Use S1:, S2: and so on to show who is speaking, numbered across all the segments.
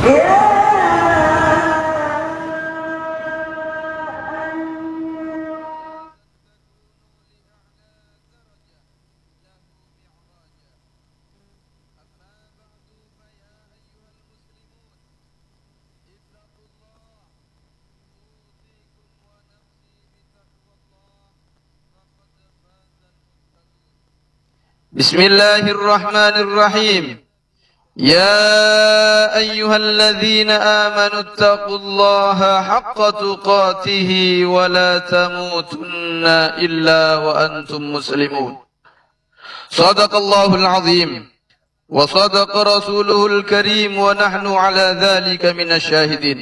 S1: بسم الله الرحمن الرحيم يا أيها الذين آمنوا اتقوا الله حق تقاته ولا تموتن إلا وأنتم مسلمون صدق الله العظيم وصدق رسوله الكريم ونحن على ذلك من الشاهدين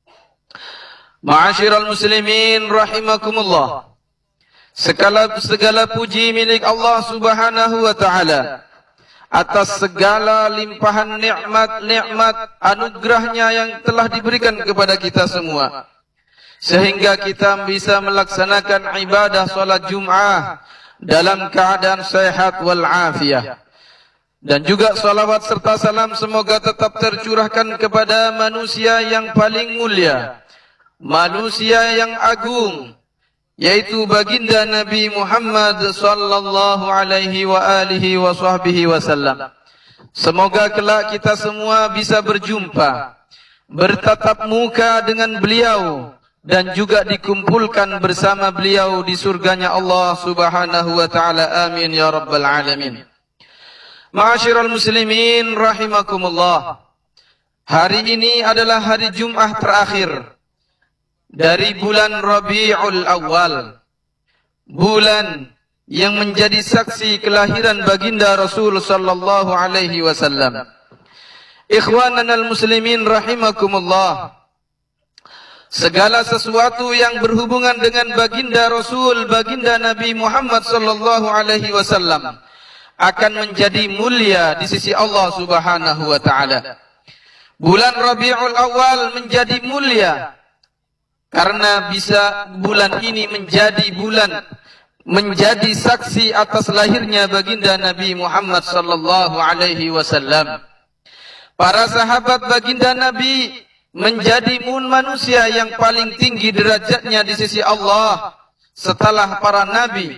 S1: معاشر المسلمين رحمكم الله. Segala puji milik Allah Subhanahu wa Ta'ala atas segala limpahan nikmat anugerahnya yang telah diberikan kepada kita semua, sehingga kita bisa melaksanakan ibadah salat Jum'ah dalam keadaan sehat wal afiyah. Dan juga salawat serta salam semoga tetap tercurahkan kepada manusia yang paling mulia, manusia yang agung, yaitu baginda Nabi Muhammad sallallahu alaihi wa alihi wa sahbihi wasallam. Semoga kelak kita semua bisa berjumpa, bertatap muka dengan beliau, dan juga dikumpulkan bersama beliau di surganya Allah Subhanahu wa ta'ala. Amin ya rabbal alamin. Ma'asyiral muslimin rahimakumullah. Hari ini adalah hari Jum'ah terakhir dari bulan Rabiul Awal, bulan yang menjadi saksi kelahiran baginda Rasul sallallahu alaihi wasallam. Ikhwananal muslimin rahimakumullah. Segala sesuatu yang berhubungan dengan baginda Rasul, baginda Nabi Muhammad sallallahu alaihi wasallam akan menjadi mulia di sisi Allah Subhanahu wa taala. Bulan Rabiul Awal menjadi mulia karena bisa bulan ini menjadi saksi atas lahirnya baginda Nabi Muhammad sallallahu alaihi wasallam. Para sahabat baginda Nabi menjadi manusia yang paling tinggi derajatnya di sisi Allah setelah para nabi,